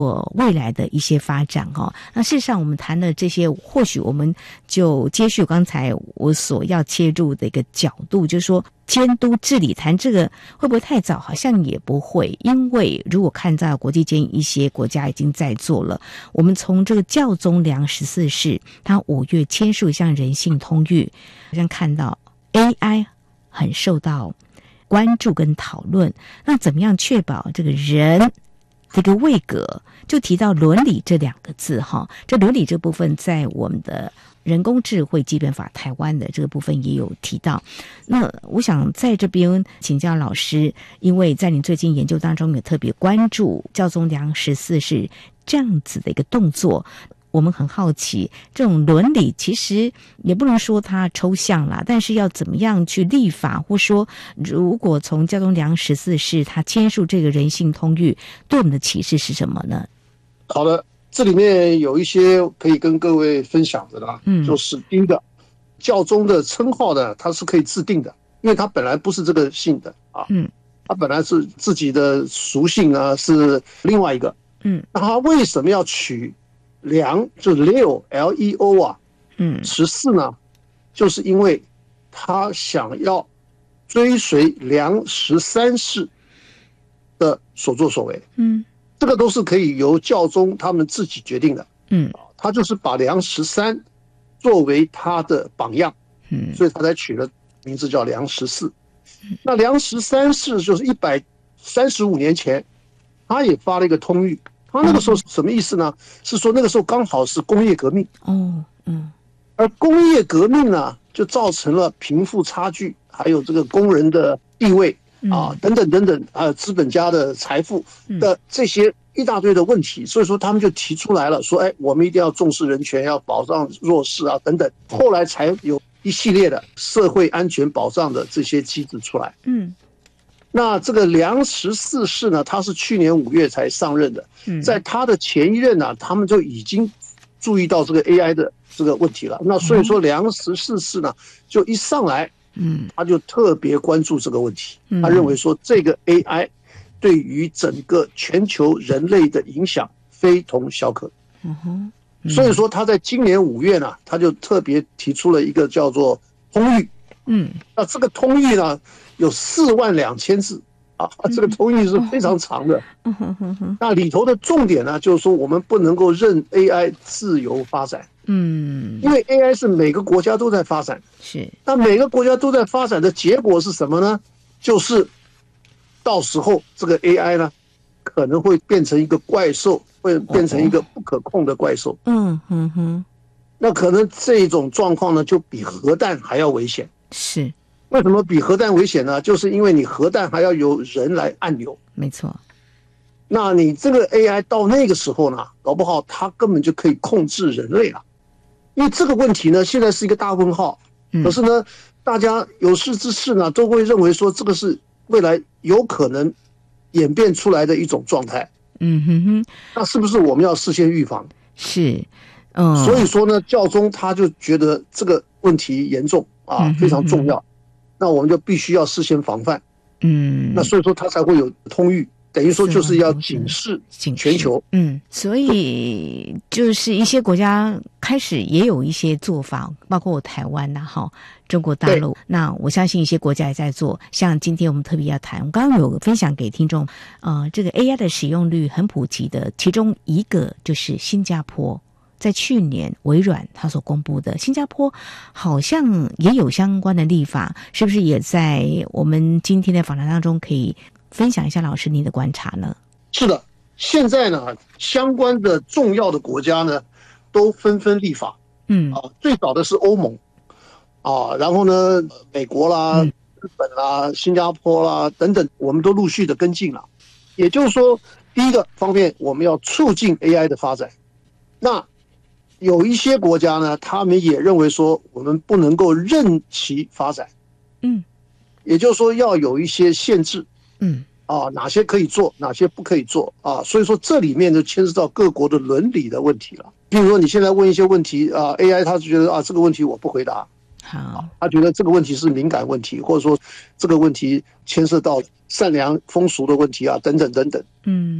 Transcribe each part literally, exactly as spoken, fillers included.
我未来的一些发展哦。那事实上我们谈的这些，或许我们就接续刚才我所要切入的一个角度，就是说监督治理，谈这个会不会太早？好像也不会，因为如果看到国际间一些国家已经在做了，我们从这个教宗良十四世他五月签署一项人性通谕，好像看到 A I 很受到关注跟讨论，那怎么样确保这个人这个位格，就提到伦理这两个字哈。这伦理这部分在我们的人工智慧基本法台湾的这个部分也有提到。那我想在这边请教老师，因为在你最近研究当中也特别关注教宗良十四世这样子的一个动作，我们很好奇，这种伦理其实也不能说它抽象啦，但是要怎么样去立法，或说如果从教宗良十四世他签署这个人性通谕，对我们的启示是什么呢？ 好的，这里面有一些可以跟各位分享的啦，嗯，就是第一个，教宗的称号呢，它是可以制定的，因为他本来不是这个姓的啊，嗯，他本来是自己的属性啊是另外一个，嗯，那他为什么要取良就 Leo L E O 啊，嗯，十四呢，就是因为他想要追随良十三世的所作所为，嗯，这个都是可以由教宗他们自己决定的，嗯，他就是把良十三作为他的榜样，嗯，所以他才取了名字叫良十四。那良十三世就是一百三十五年前，他也发了一个通谕。他那个时候是什么意思呢？是说那个时候刚好是工业革命，哦，嗯，而工业革命呢，就造成了贫富差距，还有这个工人的地位啊，等等等等，还有资本家的财富的这些一大堆的问题，所以说他们就提出来了，说，哎，我们一定要重视人权，要保障弱势啊，等等，后来才有一系列的社会安全保障的这些机制出来，嗯。那这个良十四世呢，他是去年五月才上任的，在他的前一任呢，他们就已经注意到这个 A I 的这个问题了。那所以说良十四世呢，就一上来，嗯，他就特别关注这个问题，他认为说这个 A I 对于整个全球人类的影响非同小可。嗯哼，所以说他在今年五月呢，他就特别提出了一个叫做通谕。嗯，那这个通谕呢？有四万两千字啊，这个通谕是非常长的。那里头的重点呢，就是说我们不能够任 A I 自由发展。嗯，因为 A I 是每个国家都在发展。是，那每个国家都在发展的结果是什么呢？就是到时候这个 A I 呢，可能会变成一个怪兽，会变成一个不可控的怪兽。嗯哼哼，那可能这种状况呢，就比核弹还要危险。是。为什么比核弹危险呢？就是因为你核弹还要有人来按钮，没错。那你这个 A I 到那个时候呢，搞不好它根本就可以控制人类了。因为这个问题呢，现在是一个大问号。可是呢，大家有识之士呢，都会认为说这个是未来有可能演变出来的一种状态。嗯哼哼。那是不是我们要事先预防？是，嗯。所以说呢，教宗他就觉得这个问题严重啊，非常重要。那我们就必须要事先防范，嗯，那所以说他才会有通谕，等于说就是要警示全球，嗯， 所以就是一些国家开始也有一些做法，包括台湾呐，哈，中国大陆，那我相信一些国家也在做。像今天我们特别要谈，我刚刚有分享给听众，呃，这个 A I 的使用率很普及的，其中一个就是新加坡。在去年微软它所公布的，新加坡好像也有相关的立法，是不是也在我们今天的访谈当中可以分享一下老师您的观察呢？ 是的，现在呢相关的重要的国家呢都纷纷立法，嗯啊，最早的是欧盟啊，然后呢美国啦、嗯、日本啦、新加坡啦等等，我们都陆续的跟进了。也就是说，第一个方面我们要促进 A I 的发展，那有一些国家呢，他们也认为说，我们不能够任其发展，嗯，也就是说要有一些限制，嗯，啊，哪些可以做，哪些不可以做啊，所以说这里面就牵涉到各国的伦理的问题了。比如说你现在问一些问题啊 ，A I 他就觉得啊这个问题我不回答，好，他觉得这个问题是敏感问题，或者说这个问题牵涉到善良风俗的问题啊，等等等等，嗯。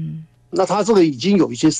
那他这个已经有一些